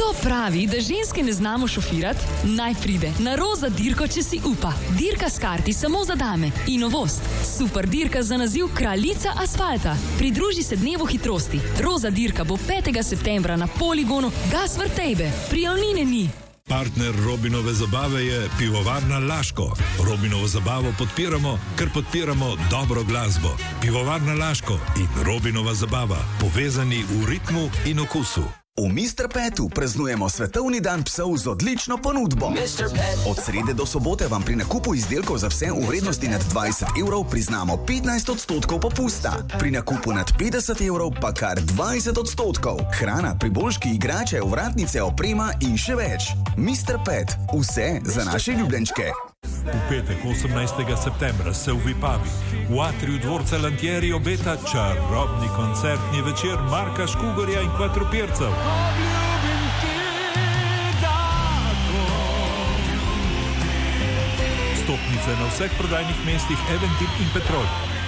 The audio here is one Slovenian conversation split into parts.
Kdo pravi, da ženske ne znamo šofirati? Naj pride na Roza dirko, če si upa. Dirka s karti samo za dame. In novost. Super dirka za naziv Kraljica asfalta. Pridruži se dnevu hitrosti. Roza dirka bo 5. septembra na poligonu Gas Vrtejbe. Prijavnine ni. Partner Robinove zabave je Pivovarna Laško. Robinovo zabavo podpiramo, ker podpiramo dobro glasbo. Pivovarna Laško in Robinova zabava, povezani v ritmu in okusu. V Mr. Petu praznujemo Svetovni dan psov z odlično ponudbo. Od srede do sobote vam pri nakupu izdelkov za pse v vrednosti nad 20 evrov priznamo 15% popusta. Pri nakupu nad 50 evrov pa kar 20%. Hrana, priboljški, igrače, ovratnice, oprema in še več. Mr. Pet. Vse za naše ljubljenčke. V petek 18. septembra se v Vipavi v atriju dvorca Lantieri obeta čarobni koncertni večer Marka Škugorja in Kvatropircev. Vstopnice na vseh prodajnih mestih Eventim in Petrol.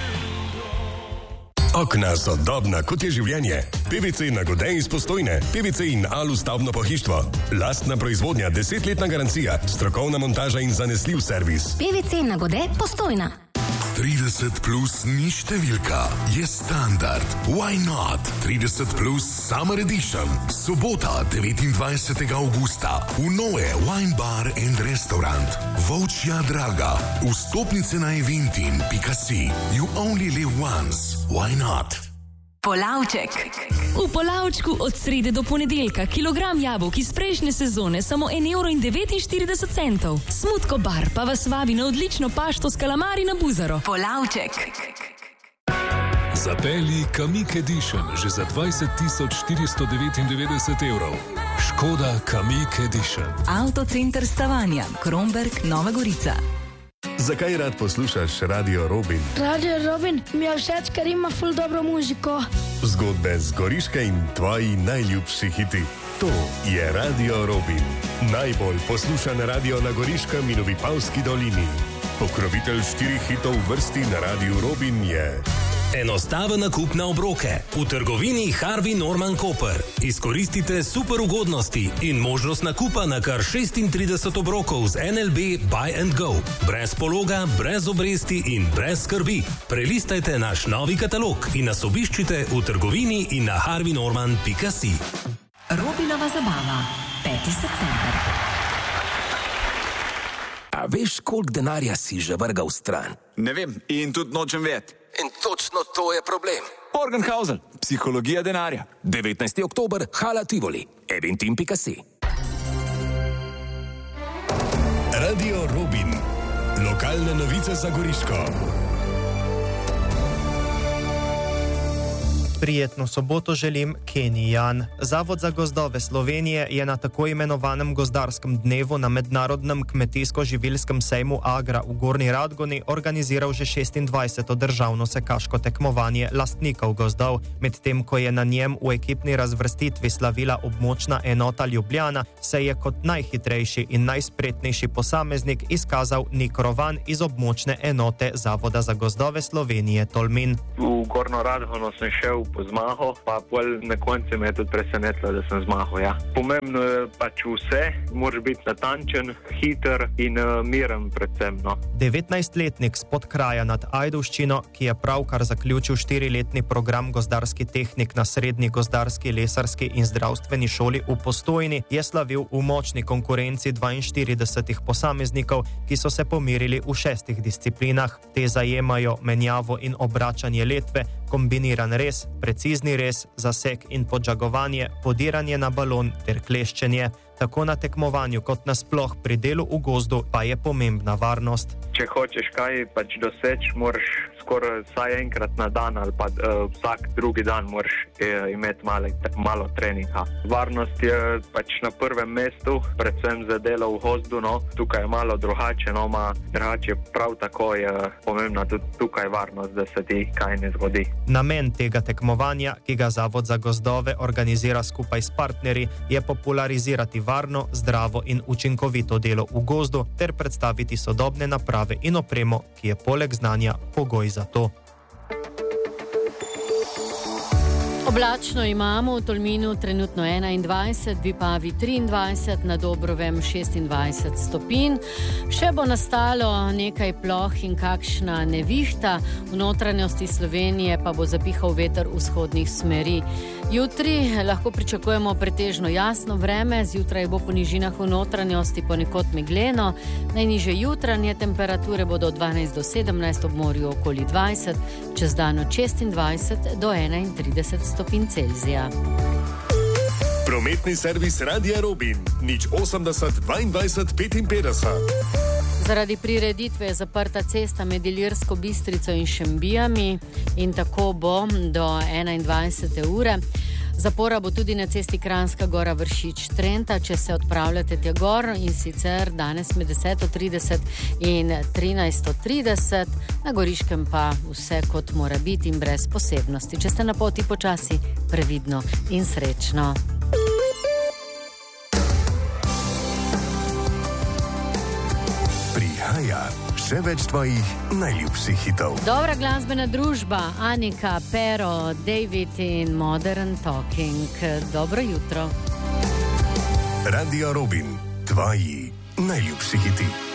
Okna so dobna, kot je življenje. PVC Nagode iz Postojne, PVC in Alu stavbno pohištvo. Lastna proizvodnja, 10-letna garancija, strokovna montaža in zanesljiv servis. PVC Nagode Postojna. 30 plus ni številka, je standard. Why not? 30 plus Summer Edition. Sobota, 29. augusta. V Noe Wine Bar and Restaurant. Volčja Draga. Vstopnice na eventim.si. You only live once. Why not? Polavček. V Polavčku od srede do ponedeljka kilogram jabolk iz prejšnje sezone samo 1,49 €. Smutko bar pa vas vabi na odlično pašto s kalamari na Buzaro. Polavček. Zapelji Kamik Edition že za 20.499 €. Škoda Kamik Edition. Avtocenter Stavanja, Kromberk, Nova Gorica. Zakaj rad poslušaš Radio Robin? Radio Robin mi je všeč, ker ima ful dobro muziko. Zgodbe z Goriške in tvoji najljubši hiti. To je Radio Robin. Najbolj poslušan radio na Goriškem in v Vipavski dolini. Pokrovitelj 4 hitov v vrsti na Radio Robin je... Enostaven nakup na obroke. V trgovini Harvey Norman Koper. Izkoristite super ugodnosti in možnost nakupa na kar 36 obrokov z NLB Buy and Go. Brez pologa, brez obresti in brez skrbi. Prelistajte naš novi katalog in nas obiščite v trgovini in na harveynorman.si. Robinova zabava, 5. september. A veš, koliko denarja si že vrgal stran? Ne vem in tudi nočem vedeti. In točno to je problem. Morgenhausen, psihologija denarja. 19. oktober, Hala Tivoli, eventim.si. Radio Robin. Lokalne novice za Goriško. Prijetno soboto želim, Kenny Jan. Zavod za gozdove Slovenije je na tako imenovanem gozdarskem dnevu na mednarodnem kmetijsko-živilskem sejmu Agra v Gornji Radgoni organiziral že 26. državno sekaško tekmovanje lastnikov gozdov, medtem ko je na njem v ekipni razvrstitvi slavila območna enota Ljubljana, se je kot najhitrejši in najspretnejši posameznik izkazal Nik Rovan iz območne enote Zavoda za gozdove Slovenije Tolmin. V Gornjo Radgono sem šel po zmago, pa pol na koncu me je tudi presenetilo, da sem zmagal, ja. Pomembno je pač vse, moraš biti natančen, hiter in miren predvsem, no. 19-letnik s podkraja nad Ajdovščino, ki je pravkar zaključil 4-letni program gozdarski tehnik na Srednji gozdarski, lesarski in zdravstveni šoli v Postojni, je slavil v močni konkurenci 42 posameznikov, ki so se pomerili v 6 disciplinah. Te zajemajo menjavo in obračanje letve, kombiniran rez, precizni rez, zasek in podžagovanje, podiranje na balon ter kleščenje. Tako na tekmovanju kot nasploh pri delu v gozdu pa je pomembna varnost. Če hočeš kaj pač doseči, moraš skoraj vsaj enkrat na dan ali pa vsak drugi dan moraš imeti malo treninga. Varnost je pač na prvem mestu, predvsem za delo v gozdu, no. Tukaj je malo drugače, no, drugače prav tako je pomembna tudi tukaj varnost, da se ti kaj ne zgodi. Namen tega tekmovanja, ki ga Zavod za gozdove organizira skupaj s partnerji, je popularizirati varno, zdravo in učinkovito delo v gozdu ter predstaviti sodobne naprave in opremo, ki je poleg znanja pogoj za to. Oblačno imamo v Tolminu trenutno 21, Vipavi 23, na Dobrovem 26 stopinj. Še bo nastalo nekaj ploh in kakšna nevihta, v notranjosti Slovenije pa bo zapihal veter vzhodnih smeri. Jutri lahko pričakujemo pretežno jasno vreme, zjutraj bo po nižinah v notranjosti ponekod megleno, najnižje jutranje temperature bodo od 12 do 17, ob morju okoli 20, čez dan od 26 do 31 stopinj Celzija. Prometni servis Radia Robin, 080 22 55. Zaradi prireditve je zaprta cesta med Ilirsko Bistrico in Šembijami in tako bo do 21. ure. Zapora bo tudi na cesti Kranjska Gora Vršič-Trenta, če se odpravljate tja gor, in sicer danes med 10:30 in 13:30, na Goriškem pa vse kot mora biti in brez posebnosti. Če ste na poti, počasi, previdno in srečno. Prihaja še več tvojih najljubših hitov. Dobra glasbena družba, Anika, Pero, David in Modern Talking. Dobro jutro. Radio Robin, tvoji najljubši hiti.